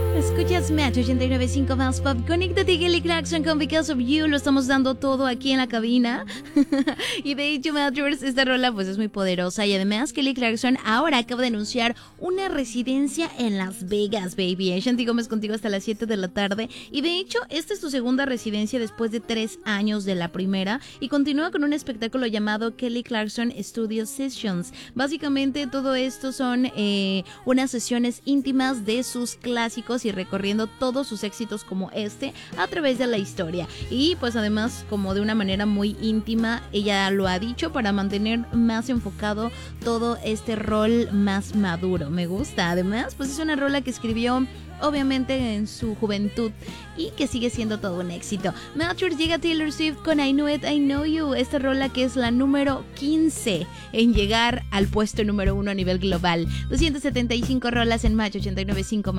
Escuchas Match 89.5 más pop. Conéctate, Kelly Clarkson con Because of You. Lo estamos dando todo aquí en la cabina. Y de hecho, Matchers, esta rola pues es muy poderosa. Y además, Kelly Clarkson ahora acaba de anunciar una residencia en Las Vegas, baby. Shanti Gómez contigo hasta las 7 de la tarde. Y de hecho, esta es tu segunda residencia después de 3 años de la primera. Y continúa con un espectáculo llamado Kelly Clarkson Studio Sessions. Básicamente, todo esto son unas sesiones íntimas de sus clásicos y recorriendo todos sus éxitos como este a través de la historia. Y pues además como de una manera muy íntima, ella lo ha dicho, para mantener más enfocado todo este rol más maduro. Me gusta. Además pues es una rola que escribió obviamente en su juventud y que sigue siendo todo un éxito. Matchers, llega Taylor Swift con I Know It, I Know You, esta rola que es la número 15 en llegar al puesto número 1 a nivel global. 275 rolas en Match 89.5